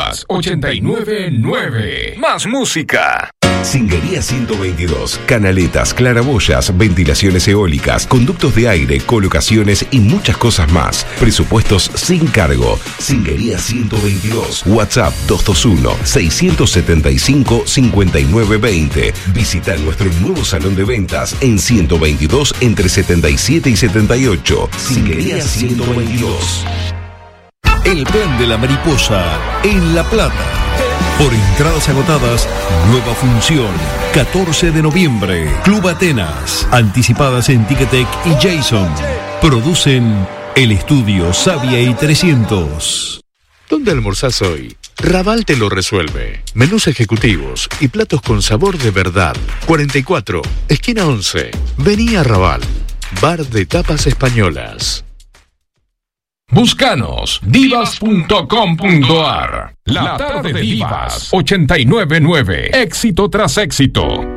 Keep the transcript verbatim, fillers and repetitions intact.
Divas ochenta y nueve nueve. Más música. Singuería ciento veintidós. Canaletas, claraboyas, ventilaciones eólicas, conductos de aire, colocaciones y muchas cosas más. Presupuestos sin cargo. Singuería ciento veintidós. WhatsApp dos dos uno, seis siete cinco, cinco nueve dos cero. Visita nuestro nuevo salón de ventas en ciento veintidós entre setenta y siete y setenta y ocho. Singuería ciento veintidós. El plan de la mariposa en La Plata. Por entradas agotadas, nueva función. catorce de noviembre. Club Atenas. Anticipadas en Ticketek y Jason. Producen El Estudio Savia y trescientos. ¿Dónde almorzás hoy? Raval te lo resuelve. Menús ejecutivos y platos con sabor de verdad. cuarenta y cuatro, esquina once. Vení a Raval. Bar de tapas españolas. Búscanos divas punto com punto ar. La tarde de Divas ochenta y nueve nueve. Éxito tras éxito.